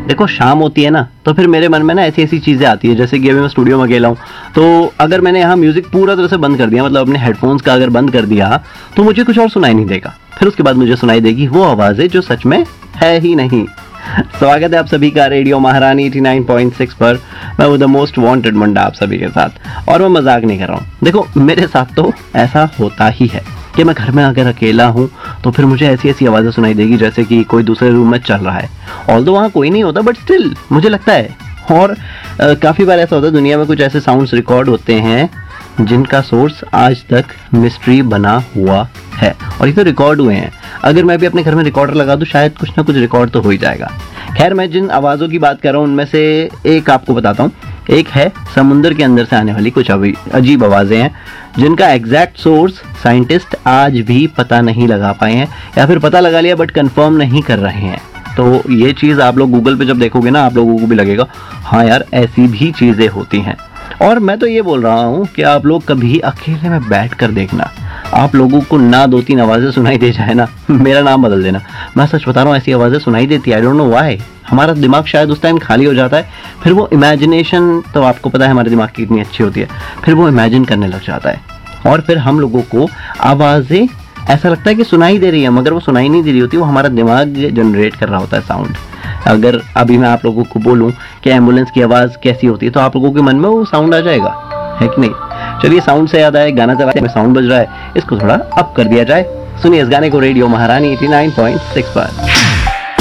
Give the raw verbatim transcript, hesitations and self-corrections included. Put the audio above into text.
देखो शाम होती है ना, तो फिर मेरे मन में ना ऐसी ऐसी चीज़ें आती है, जैसे कि अभी मैं स्टूडियो में अकेला हूँ, तो अगर मैंने यहाँ म्यूज़िक पूरा तरह से बंद कर दिया, मतलब अपने हेडफोन्स का अगर बंद कर दिया, तो मुझे कुछ और सुनाई नहीं देगा। फिर उसके बाद मुझे सुनाई देगी वो आवाज़ें जो सच में है ही नहीं। स्वागत है आप सभी का रेडियो महारानी नवासी पॉइंट सिक्स पर। मैं वो द मोस्ट वांटेड मुंडा आप सभी के साथ, और मैं मजाक नहीं कर रहा हूँ। देखो मेरे साथ तो ऐसा होता ही है कि मैं घर में अगर अकेला हूँ तो फिर मुझे ऐसी ऐसी आवाज़ें सुनाई देगी जैसे कि कोई दूसरे रूम में चल रहा है, ऑल्दो वहाँ कोई नहीं होता, बट स्टिल मुझे लगता है। और आ, काफ़ी बार ऐसा होता है, दुनिया में कुछ ऐसे साउंड्स रिकॉर्ड होते हैं जिनका सोर्स आज तक मिस्ट्री बना हुआ है, और ये तो रिकॉर्ड हुए हैं। अगर मैं भी अपने घर में रिकॉर्डर लगा दूँ, शायद कुछ ना कुछ रिकॉर्ड तो हो ही जाएगा। खैर, मैं जिन आवाज़ों की बात कर रहा हूँ उनमें से एक आपको बताता हूँ। एक है समुद्र के अंदर से आने वाली कुछ अजीब आवाज़ें हैं जिनका एग्जैक्ट सोर्स साइंटिस्ट आज भी पता नहीं लगा पाए हैं, या फिर पता लगा लिया बट कंफर्म नहीं कर रहे हैं। तो ये चीज़ आप लोग गूगल पे जब देखोगे ना, आप लोगों को भी लगेगा हाँ यार ऐसी भी चीज़ें होती हैं। और मैं तो ये बोल रहा हूँ कि आप लोग कभी अकेले में बैठ कर देखना, आप लोगों को ना दो तीन आवाज़ें सुनाई दे जाए ना, मेरा नाम बदल देना। मैं सच बता रहा हूँ, ऐसी आवाज़ें सुनाई देती है, आई डोंट नो व्हाई। हमारा दिमाग शायद उस टाइम खाली हो जाता है, फिर वो इमेजिनेशन, तो आपको पता है हमारे दिमाग की कितनी अच्छी होती है, फिर वो इमेजिन करने लग जाता है, और फिर हम लोगों को आवाज़ें ऐसा लगता है कि सुनाई दे रही है, मगर वो सुनाई नहीं दे रही होती, वो हमारा दिमाग जनरेट कर रहा होता है साउंड। अगर अभी मैं आप लोगों को बोलूं कि एम्बुलेंस की आवाज़ कैसी होती है, तो आप लोगों के मन में वो साउंड आ जाएगा, है कि नहीं? चलिए, साउंड से याद आया, गाना चला है, साउंड बज रहा है, इसको थोड़ा अप कर दिया जाए। सुनिए इस गाने को रेडियो महारानी नवासी पॉइंट सिक्स पर।